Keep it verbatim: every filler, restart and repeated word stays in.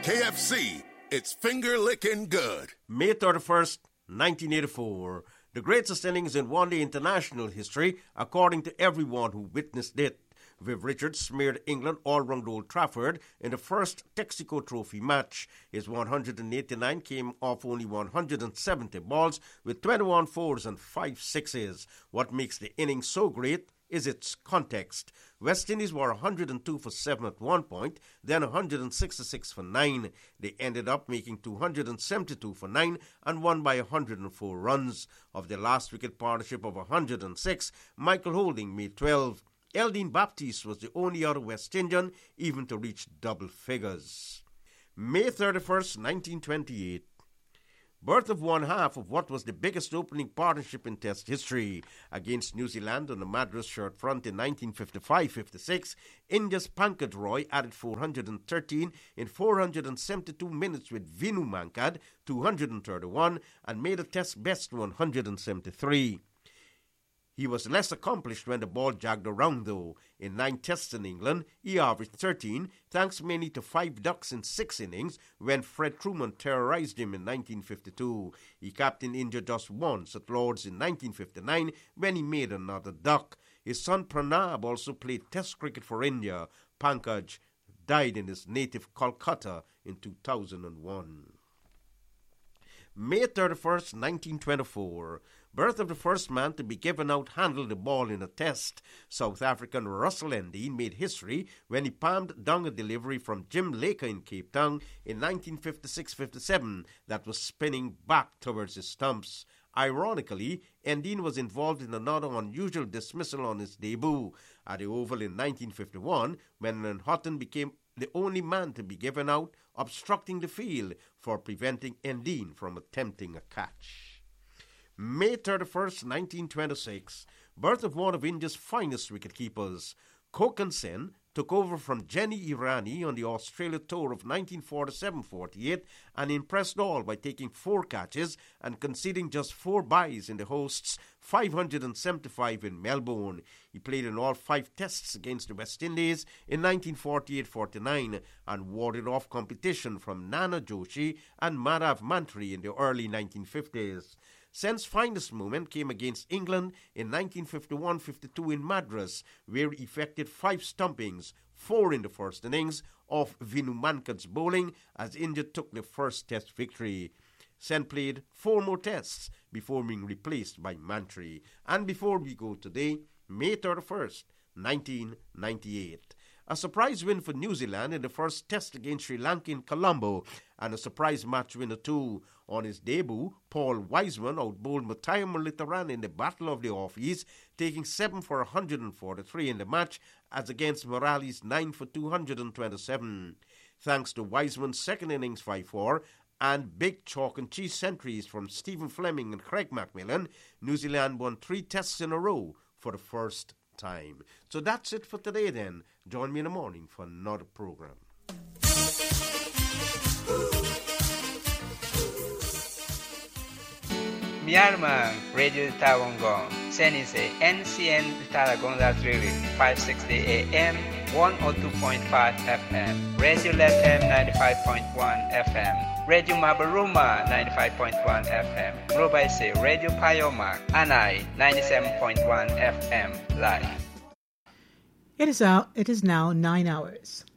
K F C, it's finger-licking good. May thirty-first, nineteen eighty-four, the greatest innings in one-day international history, according to everyone who witnessed it. Viv Richards smeared England all round Old Trafford in the first Texaco Trophy match. His one hundred eighty-nine came off only one hundred seventy balls with twenty-one fours and five sixes. What makes the innings so great is its context. West Indies were one hundred two for seven at one point, then one hundred sixty-six for nine. They ended up making two hundred seventy-two for nine and won by one hundred four runs. Of the last wicket partnership of one hundred six, Michael Holding made twelve. Eldine Baptiste was the only other West Indian even to reach double figures. May thirty-first, nineteen twenty-eight. Birth of one half of what was the biggest opening partnership in Test history. Against New Zealand on the Madras shirt front in nineteen fifty-five fifty-six, India's Pankaj Roy added four hundred thirteen in four hundred seventy-two minutes with Vinu Mankad, two hundred thirty-one, and made a Test best one hundred seventy-three. He was less accomplished when the ball jagged around, though. In nine tests in England, he averaged thirteen, thanks mainly to five ducks in six innings when Fred Truman terrorized him in nineteen fifty-two. He captained India just once at Lord's in nineteen fifty-nine when he made another duck. His son Pranab also played Test cricket for India. Pankaj died in his native Kolkata in two thousand one. May thirty-first, nineteen twenty-four. Birth of the first man to be given out handled the ball in a test. South African Russell Endine made history when he palmed down a delivery from Jim Laker in Cape Town in nineteen fifty-six fifty-seven that was spinning back towards his stumps. Ironically, Endine was involved in another unusual dismissal on his debut at the Oval in nineteen fifty-one when Len Houghton became the only man to be given out, obstructing the field for preventing Endine from attempting a catch. May thirty-first, nineteen twenty-six, birth of one of India's finest wicketkeepers. Kokan Sen took over from Jenny Irani on the Australia Tour of nineteen forty-seven forty-eight and impressed all by taking four catches and conceding just four byes in the hosts' five hundred seventy-five in Melbourne. He played in all five tests against the West Indies in nineteen forty-eight forty-nine and warded off competition from Nana Joshi and Madhav Mantri in the early nineteen fifties. Sen's finest moment came against England in nineteen fifty-one fifty-two in Madras, where he effected five stumpings, four in the first innings, off Vinu Mankad's bowling as India took the first test victory. Sen played four more tests before being replaced by Mantri. And before we go today, May thirty-first, nineteen ninety-eight. A surprise win for New Zealand in the first test against Sri Lanka in Colombo, and a surprise match winner too. On his debut, Paul Wiseman outbowled Muttiah Muralitharan in the Battle of the Offs, taking seven for one hundred forty-three in the match as against Morales nine for two hundred twenty-seven. Thanks to Wiseman's second innings five four and big chalk and cheese centuries from Stephen Fleming and Craig McMillan, New Zealand won three tests in a row for the first time. So that's it for today then. Join me in the morning for another program. Myanmar Radio Tawangong, Senise N C N Taragonga Trili, five sixty A M, one oh two point five F M, Radio L F M ninety-five point one F M, Radio Mabaruma ninety-five point one F M, Robaise Radio Payoma, Anai ninety-seven point one F M, live. It is out. It is now nine hours.